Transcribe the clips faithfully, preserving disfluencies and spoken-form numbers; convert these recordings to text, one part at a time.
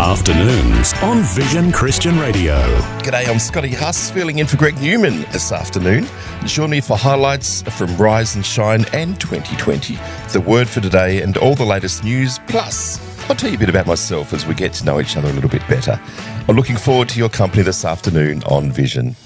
Afternoons on Vision Christian Radio. G'day, I'm Scotty Huss, filling in for Greg Newman this afternoon. Join me for highlights from Rise and Shine and twenty twenty, the word for today and all the latest news. Plus, I'll tell you a bit about myself as we get to know each other a little bit better. I'm looking forward to your company this afternoon on Vision.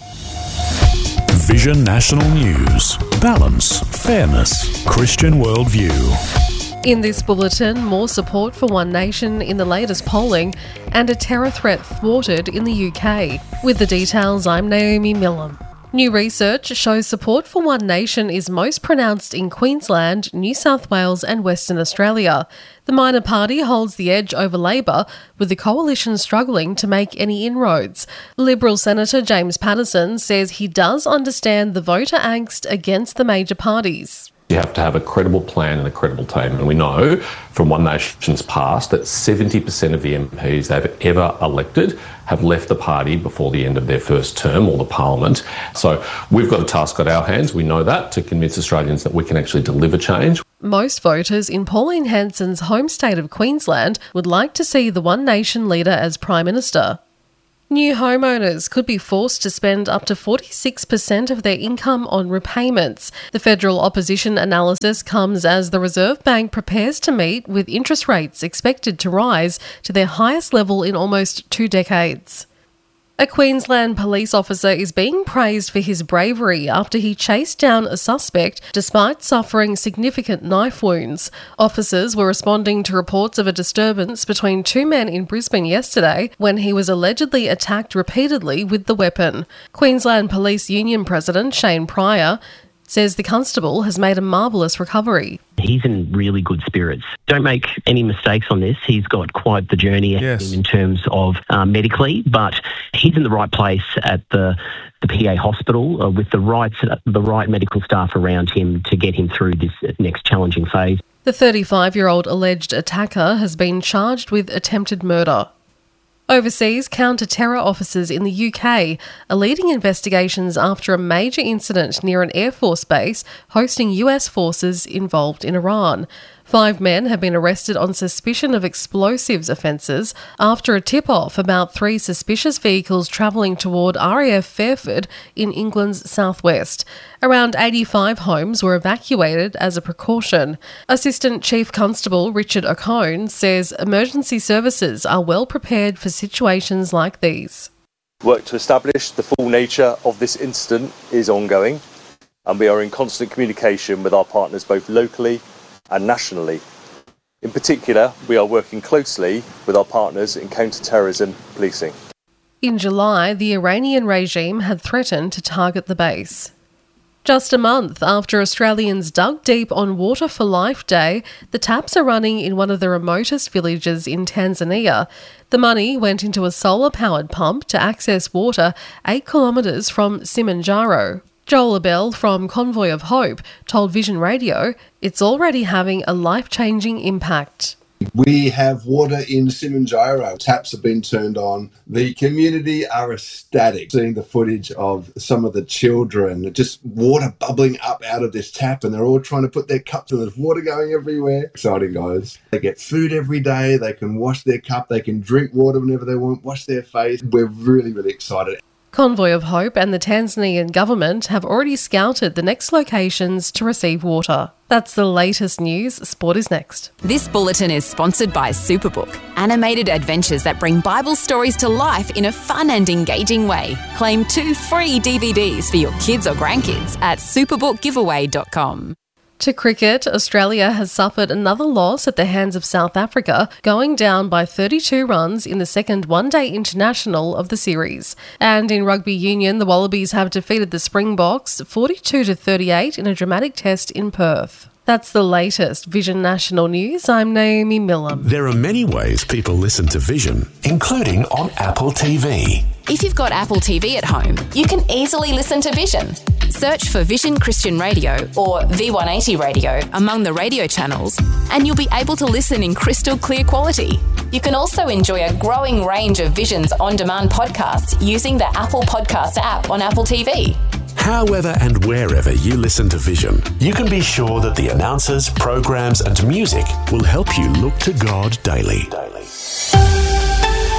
Vision National News. Balance, fairness, Christian worldview. In this bulletin, more support for One Nation in the latest polling and a terror threat thwarted in the U K. With the details, I'm Naomi Millam. New research shows support for One Nation is most pronounced in Queensland, New South Wales and Western Australia. The minor party holds the edge over Labor, with the coalition struggling to make any inroads. Liberal Senator James Paterson says he does understand the voter angst against the major parties. You have to have a credible plan and a credible team. And we know from One Nation's past that seventy percent of the M Ps they've ever elected have left the party before the end of their first term or the parliament. So we've got a task on our hands, we know that, to convince Australians that we can actually deliver change. Most voters in Pauline Hanson's home state of Queensland would like to see the One Nation leader as Prime Minister. New homeowners could be forced to spend up to forty-six percent of their income on repayments. The federal opposition analysis comes as the Reserve Bank prepares to meet with interest rates expected to rise to their highest level in almost two decades. A Queensland police officer is being praised for his bravery after he chased down a suspect despite suffering significant knife wounds. Officers were responding to reports of a disturbance between two men in Brisbane yesterday when he was allegedly attacked repeatedly with the weapon. Queensland Police Union President Shane Pryor says the constable has made a marvellous recovery. He's in really good spirits. Don't make any mistakes on this. He's got quite the journey ahead of Yes. him in terms of uh, medically, but he's in the right place at the the P A hospital uh, with the right the right medical staff around him to get him through this next challenging phase. The thirty-five-year-old alleged attacker has been charged with attempted murder. Overseas, counter-terror officers in the U K are leading investigations after a major incident near an Air Force base hosting U S forces involved in Iran. Five men have been arrested on suspicion of explosives offences after a tip-off about three suspicious vehicles travelling toward R A F Fairford in England's southwest. Around eighty-five homes were evacuated as a precaution. Assistant Chief Constable Richard O'Cone says emergency services are well prepared for situations like these. Work to establish the full nature of this incident is ongoing, and we are in constant communication with our partners both locally and nationally. In particular, we are working closely with our partners in counter-terrorism policing. In July, the Iranian regime had threatened to target the base. Just a month after Australians dug deep on Water for Life Day, the taps are running in one of the remotest villages in Tanzania. The money went into a solar-powered pump to access water eight kilometres from Simanjaro. Joel Abel from Convoy of Hope told Vision Radio it's already having a life-changing impact. We have water in Simanjaro. Taps have been turned on. The community are ecstatic seeing the footage of some of the children, just water bubbling up out of this tap, and they're all trying to put their cups in. There's water going everywhere. Exciting, guys. They get food every day. They can wash their cup. They can drink water whenever they want, wash their face. We're really, really excited. Convoy of Hope and the Tanzanian government have already scouted the next locations to receive water. That's the latest news. Sport is next. This bulletin is sponsored by Superbook, animated adventures that bring Bible stories to life in a fun and engaging way. Claim two free D V Ds for your kids or grandkids at superbook giveaway dot com. To cricket, Australia has suffered another loss at the hands of South Africa, going down by thirty-two runs in the second one-day international of the series. And in rugby union, the Wallabies have defeated the Springboks forty-two to thirty-eight in a dramatic test in Perth. That's the latest Vision National News. I'm Naomi Millam. There are many ways people listen to Vision, including on Apple T V. If you've got Apple T V at home, you can easily listen to Vision. Search for Vision Christian Radio or V one eighty Radio among the radio channels, and you'll be able to listen in crystal clear quality. You can also enjoy a growing range of Vision's on-demand podcasts using the Apple Podcasts app on Apple T V. However and wherever you listen to Vision, you can be sure that the announcers, programs and music will help you look to God daily.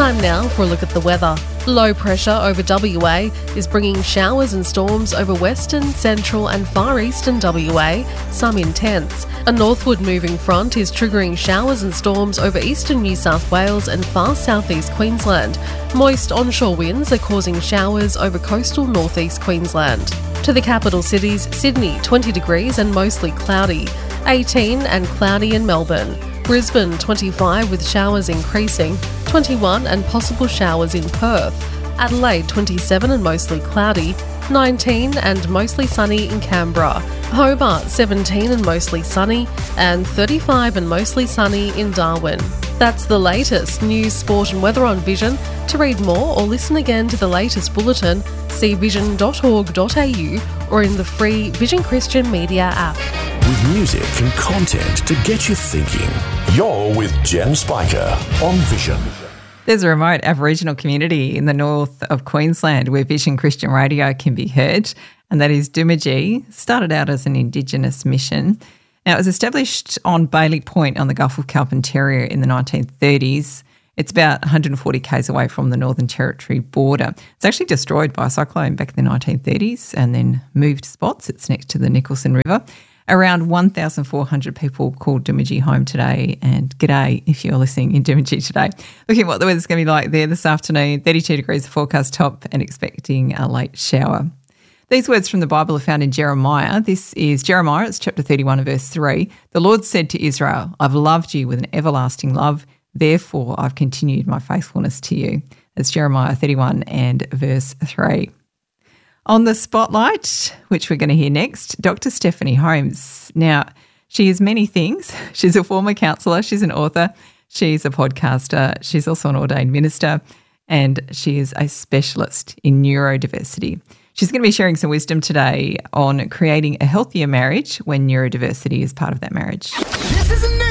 Time now for a look at the weather. Low pressure over W A is bringing showers and storms over western, central and far eastern W A, some intense. A northward moving front is triggering showers and storms over eastern New South Wales and far southeast Queensland. Moist onshore winds are causing showers over coastal northeast Queensland. To the capital cities, Sydney twenty degrees and mostly cloudy, eighteen and cloudy in Melbourne. Brisbane twenty-five with showers increasing, twenty-one and possible showers in Perth. Adelaide twenty-seven and mostly cloudy, nineteen and mostly sunny in Canberra. Hobart seventeen and mostly sunny, and thirty-five and mostly sunny in Darwin. That's the latest news, sport and weather on Vision. To read more or listen again to the latest bulletin, see vision dot org dot a u or in the free Vision Christian Media app. With music and content to get you thinking. You're with Jen Spiker on Vision. There's a remote Aboriginal community in the north of Queensland where Vision Christian Radio can be heard, and that is Doomadgee. Started out as an Indigenous mission. Now, it was established on Bailey Point on the Gulf of Carpentaria in the nineteen thirties. It's about one hundred forty kays away from the Northern Territory border. It's actually destroyed by a cyclone back in the nineteen thirties and then moved spots. It's next to the Nicholson River. Around one thousand four hundred people called Doomadgee home today, and g'day if you're listening in Doomadgee today. Looking at what the weather's going to be like there this afternoon, thirty-two degrees forecast top and expecting a late shower. These words from the Bible are found in Jeremiah. This is Jeremiah, it's chapter thirty-one and verse three. The Lord said to Israel, I've loved you with an everlasting love, therefore I've continued my faithfulness to you. That's Jeremiah thirty-one and verse three. On the spotlight, which we're going to hear next, Doctor Stephanie Holmes. Now, she is many things. She's a former counsellor, she's an author, she's a podcaster, she's also an ordained minister, and she is a specialist in neurodiversity. She's going to be sharing some wisdom today on creating a healthier marriage when neurodiversity is part of that marriage. This is a new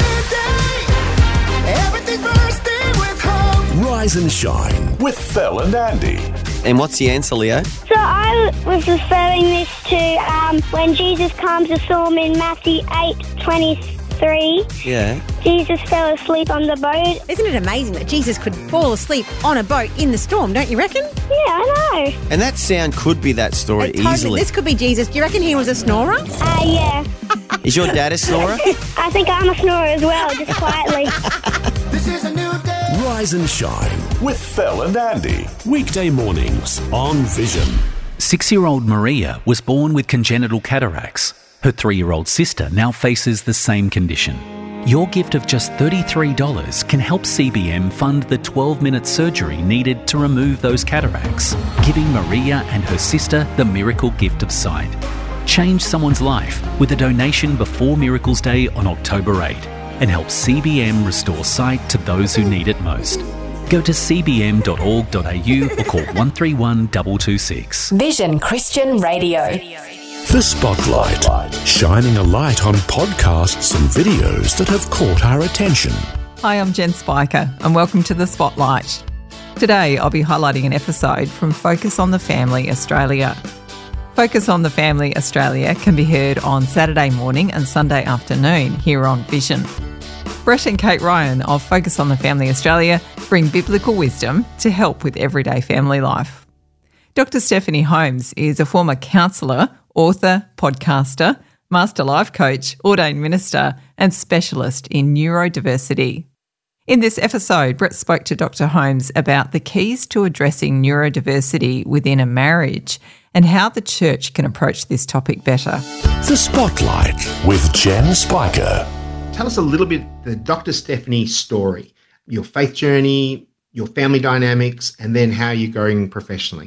day. Everything's bursting with hope. Rise and shine with Phil and Andy. And what's the answer, Leo? So I was referring this to um, when Jesus calms the storm in Matthew eight twenty-three. Yeah. Jesus fell asleep on the boat. Isn't it amazing that Jesus could fall asleep on a boat in the storm, don't you reckon? Yeah, I know. And that sound could be that story Uh, totally. easily. This could be Jesus. Do you reckon he was a snorer? Uh, yeah. Is your dad a snorer? I think I'm a snorer as well, just quietly. This is a new day. Rise and shine with Phil and Andy. Weekday mornings on Vision. Six-year-old Maria was born with congenital cataracts. Her three-year-old sister now faces the same condition. Your gift of just thirty-three dollars can help C B M fund the twelve-minute surgery needed to remove those cataracts, giving Maria and her sister the miracle gift of sight. Change someone's life with a donation before Miracles Day on October eighth and help C B M restore sight to those who need it most. Go to c b m dot org dot a u or call one three one two two six. Vision Christian Radio. The Spotlight, shining a light on podcasts and videos that have caught our attention. Hi, I'm Jen Spiker and welcome to The Spotlight. Today I'll be highlighting an episode from Focus on the Family Australia. Focus on the Family Australia can be heard on Saturday morning and Sunday afternoon here on Vision. Brett and Kate Ryan of Focus on the Family Australia bring biblical wisdom to help with everyday family life. Doctor Stephanie Holmes is a former counsellor, author, podcaster, master life coach, ordained minister and specialist in neurodiversity. In this episode, Brett spoke to Doctor Holmes about the keys to addressing neurodiversity within a marriage and how the church can approach this topic better. The Spotlight with Jen Spiker. Tell us a little bit the Doctor Stephanie story, your faith journey, your family dynamics, and then how you're going professionally.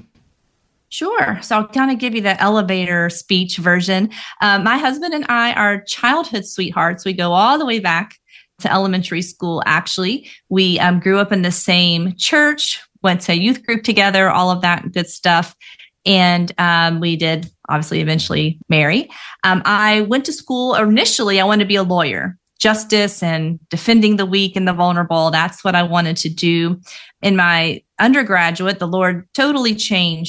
Sure. So I'll kind of give you the elevator speech version. Um, my husband and I are childhood sweethearts. We go all the way back to elementary school, actually. We um, grew up in the same church, went to youth group together, all of that good stuff. And um, we did obviously eventually marry. Um, I went to school initially, I wanted to be a lawyer. Justice and defending the weak and the vulnerable. That's what I wanted to do. In my undergraduate, the Lord totally changed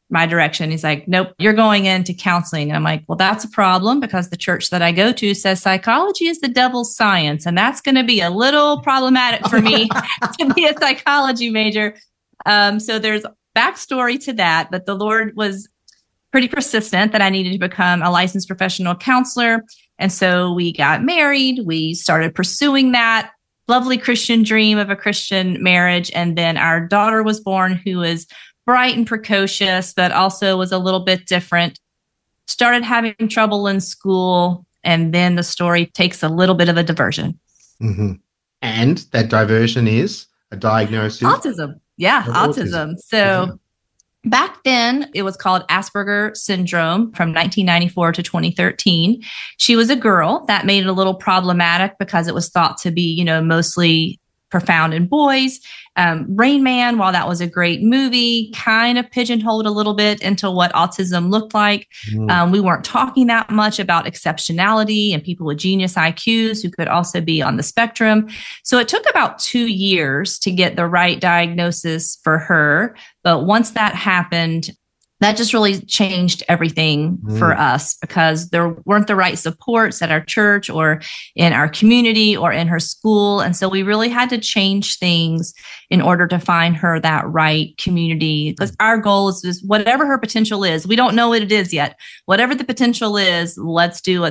my direction. He's like, nope, you're going into counseling. And I'm like, well, that's a problem because the church that I go to says psychology is the devil's science. And that's going to be a little problematic for me to be a psychology major. Um, so there's backstory to that, but the Lord was pretty persistent that I needed to become a licensed professional counselor. And so we got married. We started pursuing that lovely Christian dream of a Christian marriage. And then our daughter was born, who was bright and precocious, but also was a little bit different. Started having trouble in school. And then the story takes a little bit of a diversion. Mm-hmm. And that diversion is a diagnosis. Autism. Yeah, autism. autism. So yeah. Back then, it was called Asperger syndrome from nineteen ninety-four to twenty thirteen. She was a girl. That made it a little problematic because it was thought to be, you know, mostly profound in boys. Um, Rain Man, while that was a great movie, kind of pigeonholed a little bit into what autism looked like. Mm. Um, we weren't talking that much about exceptionality and people with genius I Qs who could also be on the spectrum. So it took about two years to get the right diagnosis for her. But once that happened, that just really changed everything mm. for us because there weren't the right supports at our church or in our community or in her school. And so we really had to change things in order to find her that right community. Because our goal is, is whatever her potential is, we don't know what it is yet. Whatever the potential is, let's do a